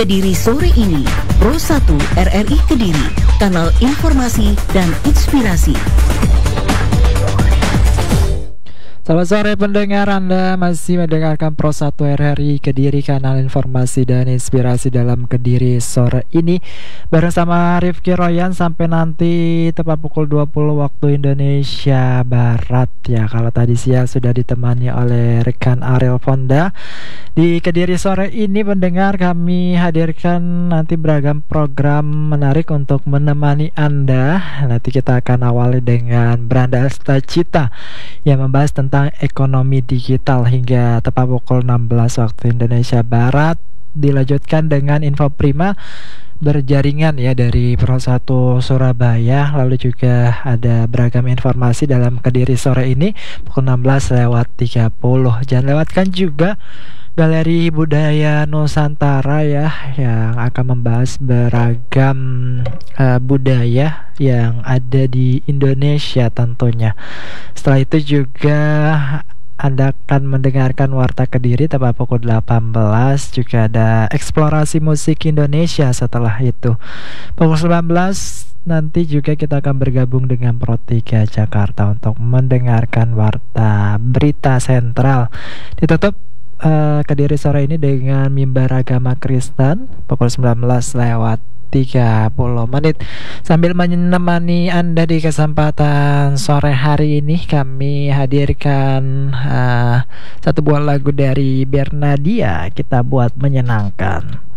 Kediri sore ini, Pro 1 RRI Kediri, kanal informasi dan inspirasi. Selamat sore pendengar, Anda masih mendengarkan Pro 1 RRI Kediri, kanal informasi dan inspirasi dalam Kediri sore ini bersama Rifki Royan sampai nanti tepat pukul 20 waktu Indonesia Barat ya. Kalau tadi siang sudah ditemani oleh rekan Ariel Fonda. Di Kediri sore ini pendengar, kami hadirkan nanti beragam program menarik untuk menemani Anda. Nanti kita akan awali dengan Beranda Cita yang membahas tentang ekonomi digital hingga tepat pukul 16 waktu Indonesia Barat. Dilanjutkan dengan info prima berjaringan ya dari Pro 1 Surabaya. Lalu juga ada beragam informasi dalam Kediri sore ini pukul 16:30. Jangan lewatkan juga Galeri Budaya Nusantara ya, yang akan membahas beragam budaya yang ada di Indonesia tentunya. Setelah itu juga Anda akan mendengarkan Warta Kediri tepat pukul 18. Juga ada eksplorasi musik Indonesia. Setelah itu pukul 19 nanti juga kita akan bergabung dengan Pro 3 Jakarta untuk mendengarkan Warta Berita Sentral. Ditutup Kediri sore ini dengan mimbar agama Kristen pukul 19:30 sambil menemani Anda di kesempatan sore hari ini. Kami hadirkan satu buah lagu dari Bernadia, Kita Buat Menyenangkan.